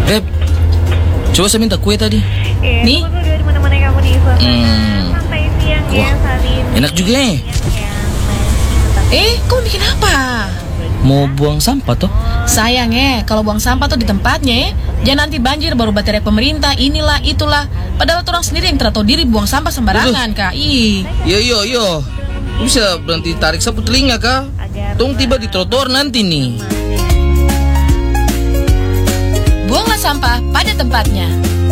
Beb, coba saya minta kue tadi. Nih. Aku udah di mana-mana kamu di suasana santai siang ya, Wah, Salin. enak juga nih. Kamu bikin apa? Mau buang sampah toh? Sayang kalau buang sampah tuh di tempatnya jangan nanti banjir baru baterai pemerintah, inilah, itulah. Padahal orang sendiri yang tidak tahu diri buang sampah sembarangan, Kak. Yo. Bisa berhenti tarik sapu telinga, Kak? Tong tiba di trotoar nanti nih. Buanglah sampah pada tempatnya.